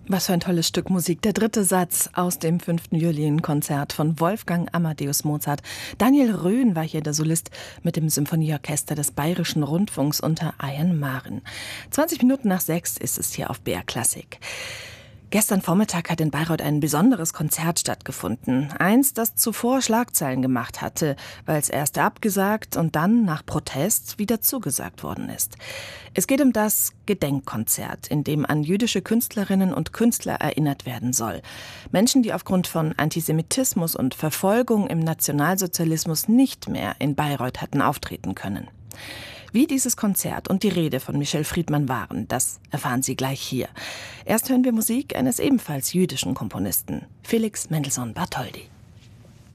Was für ein tolles Stück Musik. Der dritte Satz aus dem 5. Violinkonzert von Wolfgang Amadeus Mozart. Daniel Röhn war hier der Solist mit dem Symphonieorchester des Bayerischen Rundfunks unter Ian Maren. 6 ist es hier auf BR Klassik. Gestern Vormittag hat in Bayreuth ein besonderes Konzert stattgefunden. Eins, das zuvor Schlagzeilen gemacht hatte, weil es erst abgesagt und dann nach Protest wieder zugesagt worden ist. Es geht um das Gedenkkonzert, in dem an jüdische Künstlerinnen und Künstler erinnert werden soll. Menschen, die aufgrund von Antisemitismus und Verfolgung im Nationalsozialismus nicht mehr in Bayreuth hatten auftreten können. Wie dieses Konzert und die Rede von Michel Friedmann waren, das erfahren Sie gleich hier. Erst hören wir Musik eines ebenfalls jüdischen Komponisten, Felix Mendelssohn Bartholdy.